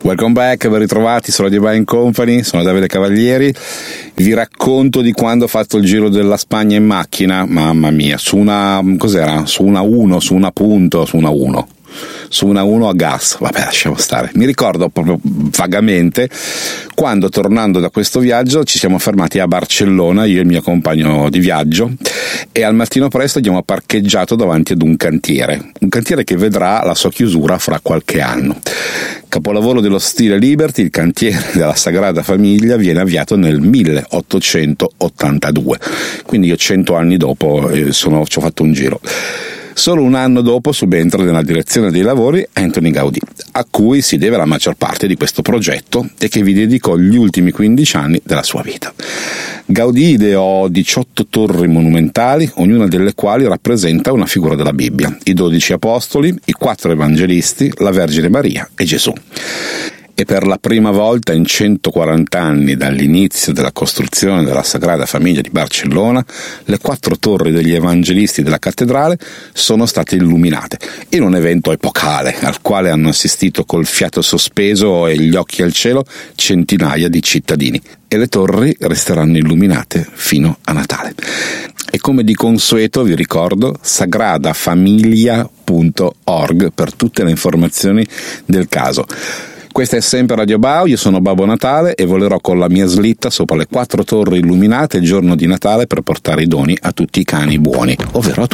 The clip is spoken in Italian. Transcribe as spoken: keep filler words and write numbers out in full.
Welcome back, ben ritrovati su Radio Buying Company, sono Davide Cavalieri. Vi racconto di quando ho fatto il giro della Spagna in macchina, mamma mia, su una, cos'era? Su una uno, su una punto, su una uno. Su una uno a gas, vabbè, lasciamo stare. Mi ricordo proprio vagamente quando, tornando da questo viaggio, ci siamo fermati a Barcellona, io e il mio compagno di viaggio, e al mattino presto abbiamo parcheggiato davanti ad un cantiere, un cantiere che vedrà la sua chiusura fra qualche anno. Capolavoro dello stile Liberty, il cantiere della Sagrada Famiglia viene avviato nel milleottocentottantadue, quindi io cento anni dopo eh, sono, ci ho fatto un giro. Solo un anno dopo subentra nella direzione dei lavori Antoni Gaudí, a cui si deve la maggior parte di questo progetto e che vi dedicò gli ultimi quindici anni della sua vita. Gaudí ideò diciotto torri monumentali, ognuna delle quali rappresenta una figura della Bibbia, i dodici apostoli, i quattro evangelisti, la Vergine Maria e Gesù. E per la prima volta in centoquaranta anni dall'inizio della costruzione della Sagrada Famiglia di Barcellona, le quattro torri degli evangelisti della cattedrale sono state illuminate, in un evento epocale al quale hanno assistito col fiato sospeso e gli occhi al cielo centinaia di cittadini, e le torri resteranno illuminate fino a Natale. E come di consueto vi ricordo sagradafamiglia punto org per tutte le informazioni del caso. Questa è sempre Radio Bau, io sono Babbo Natale e volerò con la mia slitta sopra le quattro torri illuminate il giorno di Natale per portare i doni a tutti i cani buoni, ovvero a tutti.